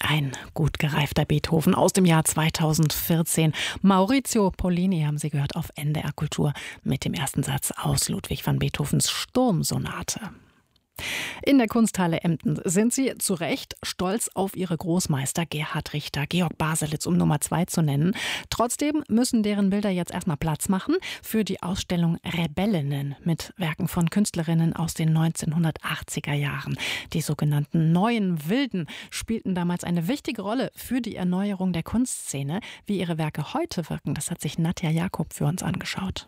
Ein gut gereifter Beethoven aus dem Jahr 2014. Maurizio Pollini haben Sie gehört auf NDR Kultur mit dem ersten Satz aus Ludwig van Beethovens Sturmsonate. In der Kunsthalle Emden sind Sie zu Recht stolz auf Ihre Großmeister Gerhard Richter, Georg Baselitz, um Nummer 2 zu nennen. Trotzdem müssen deren Bilder jetzt erstmal Platz machen für die Ausstellung Rebellinnen mit Werken von Künstlerinnen aus den 1980er Jahren. Die sogenannten Neuen Wilden spielten damals eine wichtige Rolle für die Erneuerung der Kunstszene. Wie ihre Werke heute wirken, das hat sich Nadja Jakob für uns angeschaut.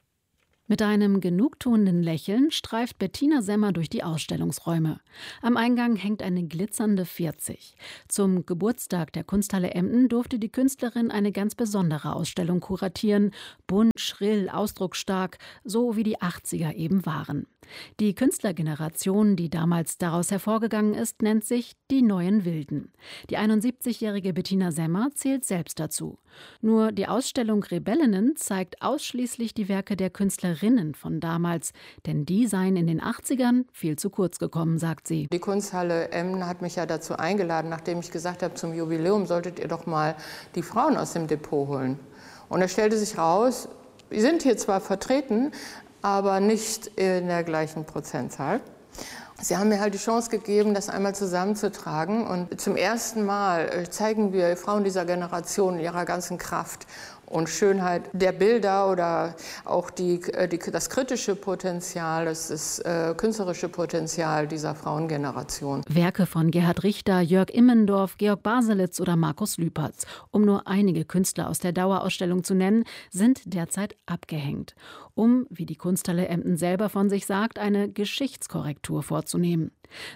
Mit einem genugtuenden Lächeln streift Bettina Semmer durch die Ausstellungsräume. Am Eingang hängt eine glitzernde 40. Zum Geburtstag der Kunsthalle Emden durfte die Künstlerin eine ganz besondere Ausstellung kuratieren. Bunt, schrill, ausdrucksstark, so wie die 80er eben waren. Die Künstlergeneration, die damals daraus hervorgegangen ist, nennt sich die Neuen Wilden. Die 71-jährige Bettina Semmer zählt selbst dazu. Nur die Ausstellung Rebellinnen zeigt ausschließlich die Werke der Künstlerinnen von damals, denn die seien in den 80ern viel zu kurz gekommen, sagt sie. Die Kunsthalle Emden hat mich ja dazu eingeladen, nachdem ich gesagt habe, zum Jubiläum solltet ihr doch mal die Frauen aus dem Depot holen. Und es stellte sich raus, wir sind hier zwar vertreten, aber nicht in der gleichen Prozentzahl. Sie haben mir halt die Chance gegeben, das einmal zusammenzutragen. Und zum ersten Mal zeigen wir Frauen dieser Generation in ihrer ganzen Kraft und Schönheit der Bilder oder auch das kritische Potenzial, das künstlerische Potenzial dieser Frauengeneration. Werke von Gerhard Richter, Jörg Immendorf, Georg Baselitz oder Markus Lüpertz, um nur einige Künstler aus der Dauerausstellung zu nennen, sind derzeit abgehängt, um, wie die Kunsthalle Emden selber von sich sagt, eine Geschichtskorrektur vorzunehmen.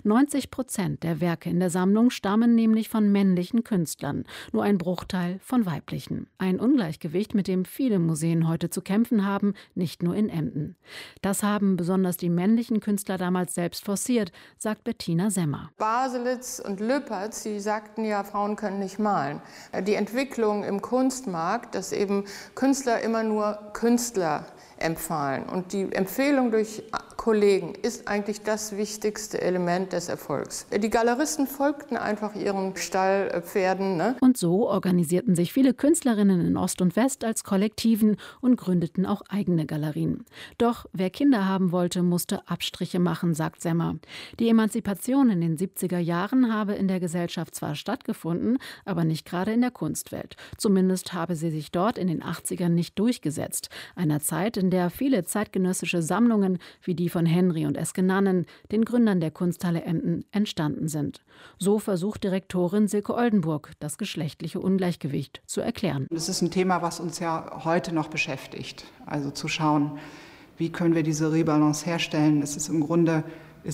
90% der Werke in der Sammlung stammen nämlich von männlichen Künstlern, nur ein Bruchteil von weiblichen. Ein Ungleichgewicht, mit dem viele Museen heute zu kämpfen haben, nicht nur in Emden. Das haben besonders die männlichen Künstler damals selbst forciert, sagt Bettina Semmer. Baselitz und Lüpertz, die sagten ja, Frauen können nicht malen. Die Entwicklung im Kunstmarkt, dass eben Künstler immer nur Künstler empfahlen. Und die Empfehlung durch Kollegen ist eigentlich das wichtigste Element des Erfolgs. Die Galeristen folgten einfach ihren Stallpferden. Ne? Und so organisierten sich viele Künstlerinnen in Ost und West als Kollektiven und gründeten auch eigene Galerien. Doch wer Kinder haben wollte, musste Abstriche machen, sagt Semmer. Die Emanzipation in den 70er Jahren habe in der Gesellschaft zwar stattgefunden, aber nicht gerade in der Kunstwelt. Zumindest habe sie sich dort in den 80ern nicht durchgesetzt. Einer Zeit, in der viele zeitgenössische Sammlungen wie die von Henry und Eske Nannen, den Gründern der Kunsthalle Emden, entstanden sind. So versucht Direktorin Silke Oldenburg, das geschlechtliche Ungleichgewicht zu erklären. Das ist ein Thema, was uns ja heute noch beschäftigt. Also zu schauen, wie können wir diese Rebalance herstellen. Es ist im Grunde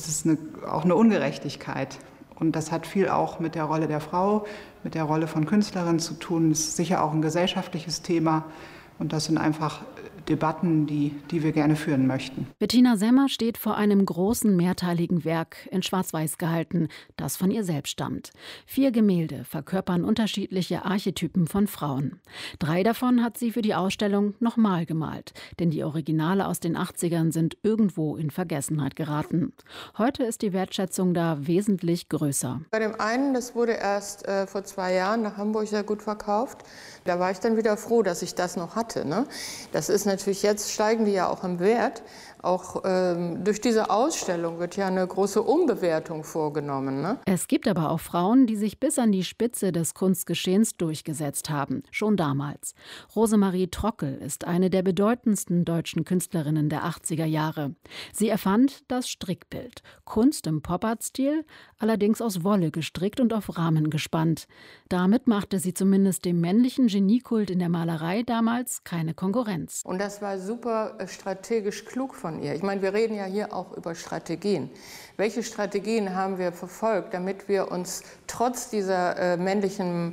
auch eine Ungerechtigkeit. Und das hat viel auch mit der Rolle der Frau, mit der Rolle von Künstlerinnen zu tun. Das ist sicher auch ein gesellschaftliches Thema. Und das sind einfach Debatten, die wir gerne führen möchten. Bettina Semmer steht vor einem großen mehrteiligen Werk, in Schwarz-Weiß gehalten, das von ihr selbst stammt. 4 Gemälde verkörpern unterschiedliche Archetypen von Frauen. 3 davon hat sie für die Ausstellung nochmal gemalt, denn die Originale aus den 80ern sind irgendwo in Vergessenheit geraten. Heute ist die Wertschätzung da wesentlich größer. Bei dem einen, das wurde erst vor 2 Jahren nach Hamburg sehr gut verkauft. Da war ich dann wieder froh, dass ich das noch hatte. Ne? Das ist natürlich, jetzt steigen die ja auch im Wert. Auch durch diese Ausstellung wird ja eine große Umbewertung vorgenommen. Ne? Es gibt aber auch Frauen, die sich bis an die Spitze des Kunstgeschehens durchgesetzt haben, schon damals. Rosemarie Trockel ist eine der bedeutendsten deutschen Künstlerinnen der 80er Jahre. Sie erfand das Strickbild. Kunst im Pop-Art-Stil, allerdings aus Wolle gestrickt und auf Rahmen gespannt. Damit machte sie zumindest dem männlichen Geniekult in der Malerei damals keine Konkurrenz. Und das war super strategisch klug von ihr. Ich meine, wir reden ja hier auch über Strategien. Welche Strategien haben wir verfolgt, damit wir uns trotz dieser männlichen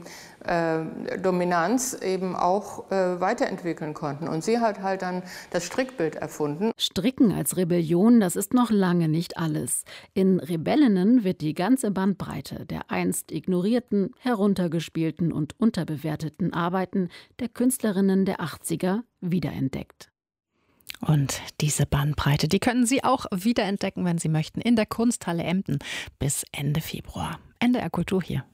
Dominanz eben auch weiterentwickeln konnten? Und sie hat halt dann das Strickbild erfunden. Stricken als Rebellion, das ist noch lange nicht alles. In Rebellinnen wird die ganze Bandbreite der einst ignorierten, heruntergespielten und unterbewerteten Arbeiten der Künstlerinnen der 80er wiederentdeckt. Und diese Bandbreite, die können Sie auch wiederentdecken, wenn Sie möchten, in der Kunsthalle Emden bis Ende Februar. NDR Kultur hier.